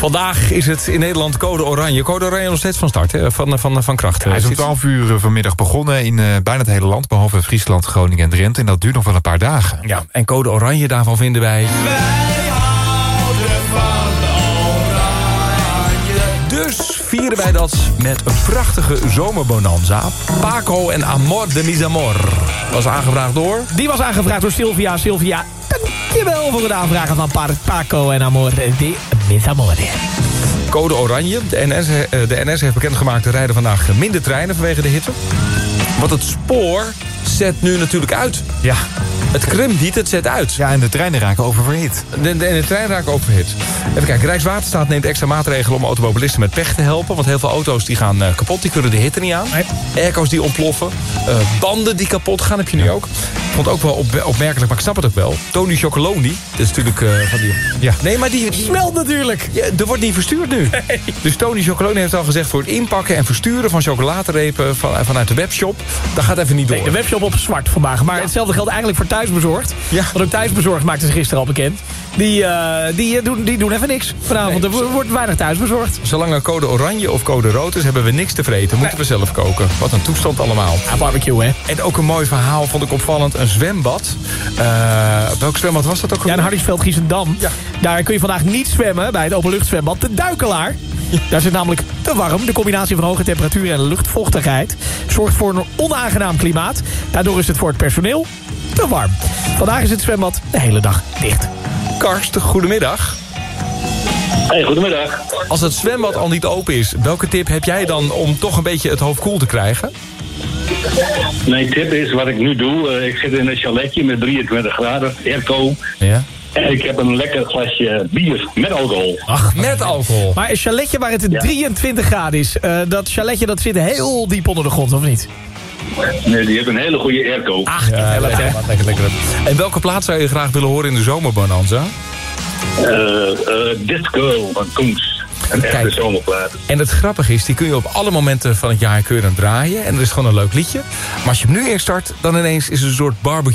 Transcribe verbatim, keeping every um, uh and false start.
Vandaag is het in Nederland code oranje. Code oranje nog steeds van start, hè? Van, van, van kracht. Ja, hij is om twaalf uur vanmiddag begonnen in uh, bijna het hele land... behalve Friesland, Groningen en Drenthe. En dat duurt nog wel een paar dagen. Ja, en code oranje, daarvan vinden wij... Wij houden van oranje. Dus vieren wij dat met een prachtige zomerbonanza. Paco en Amor de Mis Amor. Was aangevraagd door... Die was aangevraagd door Sylvia. Sylvia, dankjewel voor het aanvragen van Paco en Amor de Mis Amor. Code oranje. De N S, de N S heeft bekendgemaakt... er rijden vandaag minder treinen vanwege de hitte. Want het spoor zet nu natuurlijk uit. Ja. Het krimpt niet, het zet uit. Ja, en de treinen raken oververhit. De, de, en de treinen raken oververhit. Even kijken, Rijkswaterstaat neemt extra maatregelen... om automobilisten met pech te helpen. Want heel veel auto's die gaan uh, kapot, die kunnen de hitte niet aan. Nee. Airco's die ontploffen. Uh, banden die kapot gaan, heb je nu ook. Ik vond het ook wel op, opmerkelijk, maar ik snap het ook wel. Tony Chocoloni, dat is natuurlijk uh, van die... Ja. Nee, maar die... die smelt natuurlijk. Ja, er wordt niet verstuurd nu. Nee. Dus Tony Chocoloni heeft al gezegd... voor het inpakken en versturen van chocoladerepen van, vanuit de webshop... dat gaat even niet door. Nee, de webshop op zwart vandaag. Maar ja. Hetzelfde geldt eigenlijk voor Thuisbezorgd. Ja. Want ook Thuisbezorgd maakte ze gisteren al bekend. Die, uh, die, uh, doen, die doen even niks vanavond. Nee, er wordt weinig Thuisbezorgd. Zolang er code oranje of code rood is, hebben we niks te vreten. Moeten nee. we zelf koken. Wat een toestand allemaal. Ja, barbecue, hè. En ook een mooi verhaal, vond ik opvallend. Een zwembad. Uh, welk zwembad was dat ook? Ja, in Hardingsveld, Giesendam. Ja. Daar kun je vandaag niet zwemmen bij het openluchtzwembad De Duikelaar. Ja. Daar zit namelijk te warm. De combinatie van hoge temperatuur en luchtvochtigheid zorgt voor een onaangenaam klimaat. Daardoor is het voor het personeel te warm. Vandaag is het zwembad de hele dag dicht. Karst, goedemiddag. Hey, goedemiddag. Als het zwembad al niet open is, welke tip heb jij dan om toch een beetje het hoofd koel te krijgen? Mijn tip is wat ik nu doe. Uh, ik zit in een chaletje met drieëntwintig graden, airco. Ja. En ik heb een lekker glasje bier met alcohol. Ach, met alcohol. Maar een chaletje waar het ja. drieëntwintig graden is, uh, dat chaletje dat zit heel diep onder de grond, of niet? Nee, die heeft een hele goede airco. Ach, ja, lekker, lekker, lekker, lekker. En welke plaats zou je graag willen horen in de zomerbonanza? Uh, uh, This Girl van Koens. Een echte zomerplaat. En het grappige is, die kun je op alle momenten van het jaar keurig draaien. En dat is gewoon een leuk liedje. Maar als je hem nu eerst start, dan ineens is het een soort barbecue.